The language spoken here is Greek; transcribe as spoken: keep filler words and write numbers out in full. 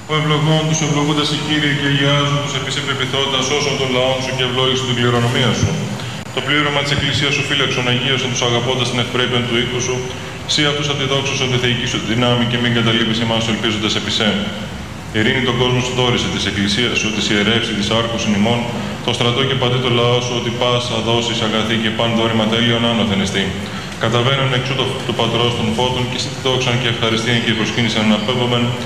Ο ευλογών τους ευλογούντα σε Κύριε και αγιάζουν τους επί σε πεπιθώντας όσων των λαών σου και ευλόγησον την κληρονομία σου. Το πλήρωμα της Εκκλησίας σου φύλαξον αγίωσον τους αγαπώντας την ευπρέπεια του οίκου σου. Σύ αυτούς αντιδόξωσον τη θεϊκή σου δυνάμει και μην καταλείπεις εμάς ελπίζοντας επί σε. Ειρήνη τον κόσμο σου δόρισε της Εκκλησίας σου, της ιερεύση, της άρκους ημών, το στρατό και παντή το λαό σου, ότι πάσα δώσεις αγαθή και παν δόρημα τέλειον άνωθεν εστί. Καταβαίνουν εξού το, του πατρός των φώτων και εσύ τη δόξαν και ευχαριστήν και προσκύνησαν να πέμπομεν